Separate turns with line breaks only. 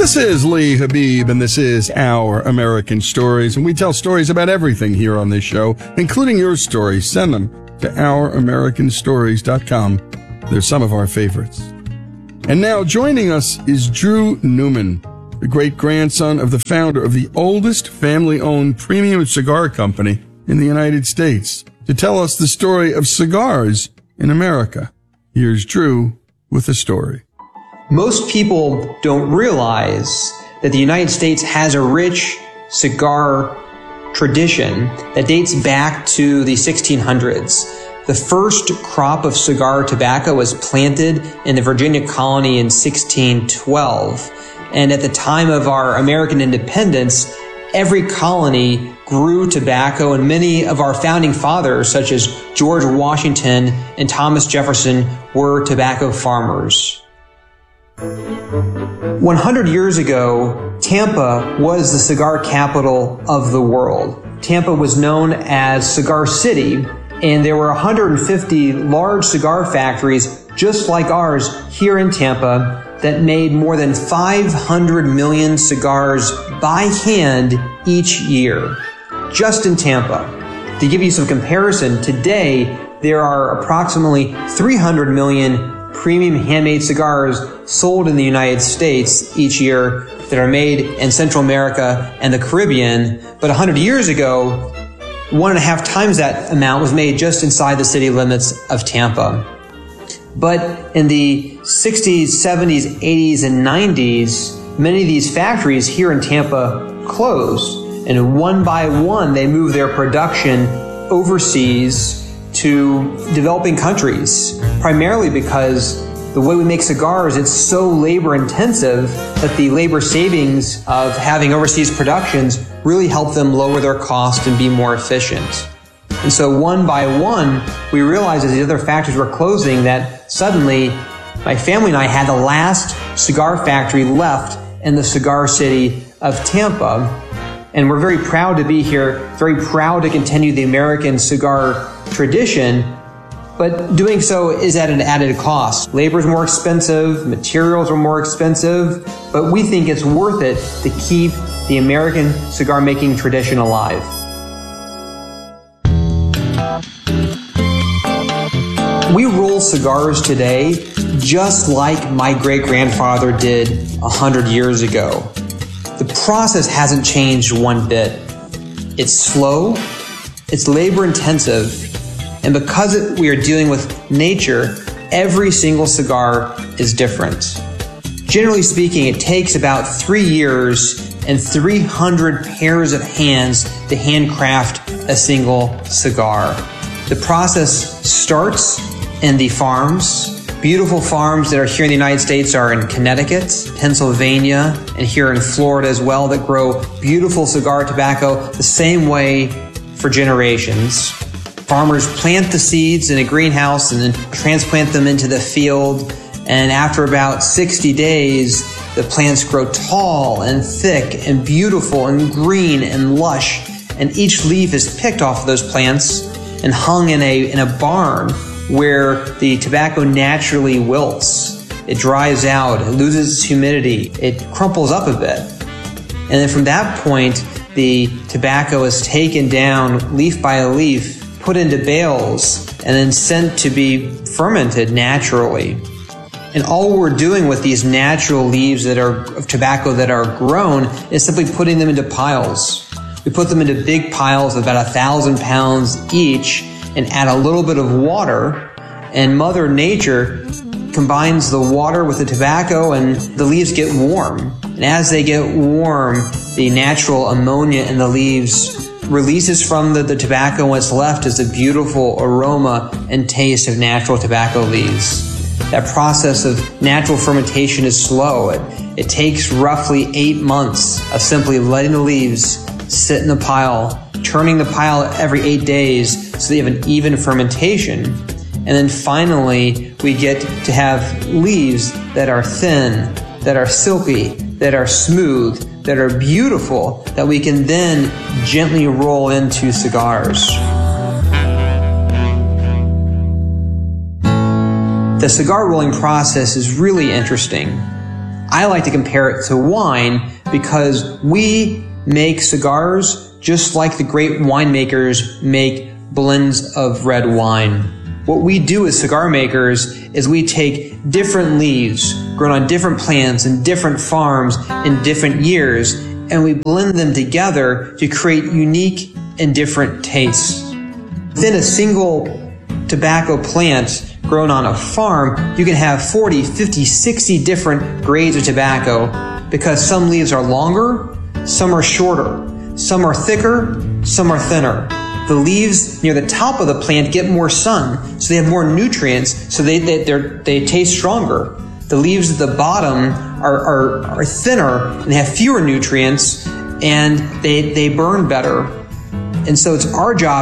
This is Lee Habib, and this is Our American Stories, and we tell stories about everything here on this show, including your stories. Send them to ouramericanstories.com. They're some of our favorites. And now joining us is Drew Newman, the great-grandson of the founder of the oldest family-owned premium cigar company in the United States, to tell us the story of cigars in America. Here's Drew with the story.
Most people don't realize that the United States has a rich cigar tradition that dates back to the 1600s. The first crop of cigar tobacco was planted in the Virginia colony in 1612. And at the time of our American independence, every colony grew tobacco, and many of our founding fathers, such as George Washington and Thomas Jefferson, were tobacco farmers. 100 years ago, Tampa was the cigar capital of the world. Tampa was known as Cigar City, and there were 150 large cigar factories just like ours here in Tampa that made more than 500 million cigars by hand each year, just in Tampa. To give you some comparison, today there are approximately 300 million premium handmade cigars sold in the United States each year that are made in Central America and the Caribbean. But 100 years ago, 1.5 times that amount was made just inside the city limits of Tampa. But in the 60s, 70s, 80s, and 90s, many of these factories here in Tampa closed. And one by one, they moved their production overseas to developing countries, primarily because the way we make cigars, it's so labor intensive that the labor savings of having overseas productions really help them lower their cost and be more efficient. And so one by one, we realized as the other factories were closing that suddenly my family and I had the last cigar factory left in the cigar city of Tampa. And we're very proud to be here, very proud to continue the American cigar tradition, but doing so is at an added cost. Labor is more expensive, materials are more expensive, but we think it's worth it to keep the American cigar making tradition alive. We roll cigars today just like my great-grandfather did 100 years ago. The process hasn't changed one bit. It's slow, it's labor intensive, and because we are dealing with nature, every single cigar is different. Generally speaking, it takes about 3 years and 300 pairs of hands to handcraft a single cigar. The process starts in the farms. Beautiful farms that are here in the United States are in Connecticut, Pennsylvania, and here in Florida as well, that grow beautiful cigar tobacco the same way for generations. Farmers plant the seeds in a greenhouse and then transplant them into the field. And after about 60 days, the plants grow tall and thick and beautiful and green and lush. And each leaf is picked off of those plants and hung in a barn where the tobacco naturally wilts. It dries out, it loses its humidity, it crumples up a bit. And then from that point, the tobacco is taken down leaf by leaf, put into bales, and then sent to be fermented naturally. And all we're doing with these natural leaves of tobacco that are grown is simply putting them into piles. We put them into big piles of about 1,000 pounds each and add a little bit of water, and Mother Nature combines the water with the tobacco and the leaves get warm. And as they get warm, the natural ammonia in the leaves releases from the tobacco, and what's left is the beautiful aroma and taste of natural tobacco leaves. That process of natural fermentation is slow. It takes roughly 8 months of simply letting the leaves sit in the pile, turning the pile every 8 days so they have an even fermentation. And then finally, we get to have leaves that are thin, that are silky, that are smooth, that are beautiful, that we can then gently roll into cigars. The cigar rolling process is really interesting. I like to compare it to wine because we make cigars just like the great winemakers make blends of red wine. What we do as cigar makers is we take different leaves grown on different plants and different farms in different years, and we blend them together to create unique and different tastes. Within a single tobacco plant grown on a farm, you can have 40, 50, 60 different grades of tobacco because some leaves are longer, some are shorter, some are thicker, some are thinner. The leaves near the top of the plant get more sun, so they have more nutrients, so they taste stronger. The leaves at the bottom are thinner and they have fewer nutrients, and they burn better. And so it's our job